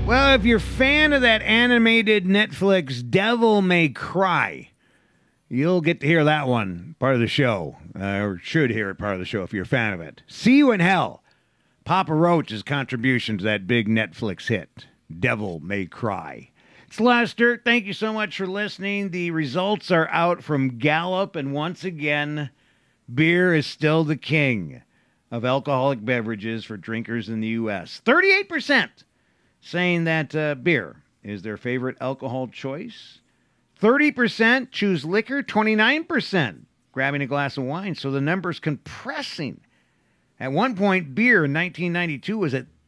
Well, if you're a fan of that animated Netflix Devil May Cry, you'll get to hear that one part of the show, or should hear it part of the show if you're a fan of it. See You in Hell, Papa Roach's contribution to that big Netflix hit, Devil May Cry. It's Lester. Thank you so much for listening. The results are out from Gallup, and once again, beer is still the king of alcoholic beverages for drinkers in the U.S. 38% saying that beer is their favorite alcohol choice. 30% choose liquor, 29% grabbing a glass of wine. So the number's compressing. At one point, beer in 1992 was at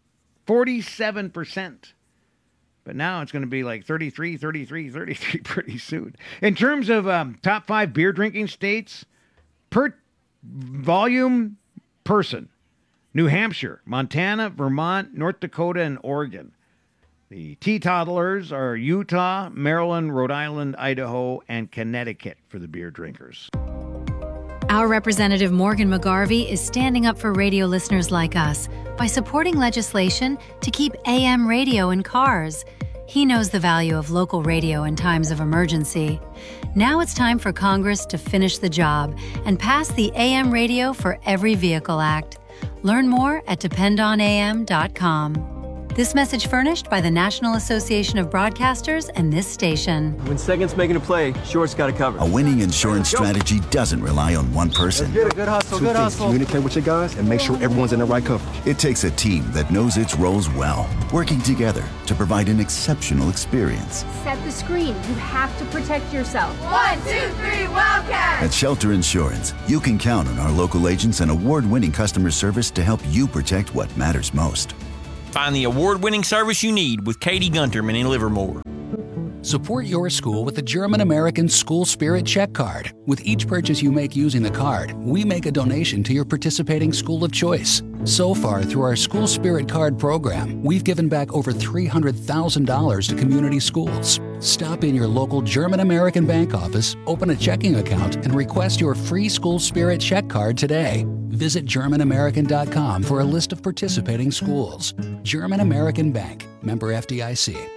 47%. But now it's going to be like 33 pretty soon. In terms of top 5 beer drinking states, per volume person, New Hampshire, Montana, Vermont, North Dakota, and Oregon. The teetotalers are Utah, Maryland, Rhode Island, Idaho, and Connecticut for the beer drinkers. Our Representative Morgan McGarvey is standing up for radio listeners like us by supporting legislation to keep AM radio in cars. He knows the value of local radio in times of emergency. Now it's time for Congress to finish the job and pass the AM Radio for Every Vehicle Act. Learn more at dependonam.com. This message furnished by the National Association of Broadcasters and this station. When second's making a play, short's got to cover. A winning insurance strategy doesn't rely on one person. Let's get it. Good hustle, good hustle. Communicate with your guys and make sure everyone's in the right coverage. It takes a team that knows its roles well, working together to provide an exceptional experience. Set the screen. You have to protect yourself. 1, 2, 3, Wildcats! At Shelter Insurance, you can count on our local agents and award-winning customer service to help you protect what matters most. Find the award-winning service you need with Katie Gunterman in Livermore. Support your school with the German-American School Spirit Check Card. With each purchase you make using the card, we make a donation to your participating school of choice. So far, through our School Spirit Card program, we've given back over $300,000 to community schools. Stop in your local German-American bank office, open a checking account, and request your free School Spirit Check Card today. Visit GermanAmerican.com for a list of participating schools. German American Bank, member FDIC.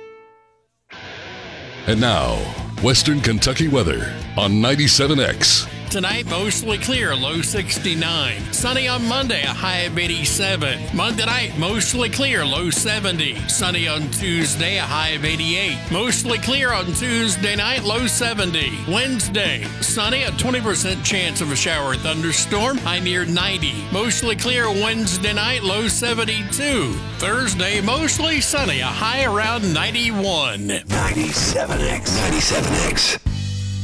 And now, Western Kentucky weather on 97X. Tonight, mostly clear, low 69. Sunny on Monday, a high of 87. Monday night, mostly clear, low 70. Sunny on Tuesday, a high of 88. Mostly clear on Tuesday night, low 70. Wednesday, sunny, a 20% chance of a shower or thunderstorm, high near 90. Mostly clear Wednesday night, low 72. Thursday, mostly sunny, a high around 91. 97X.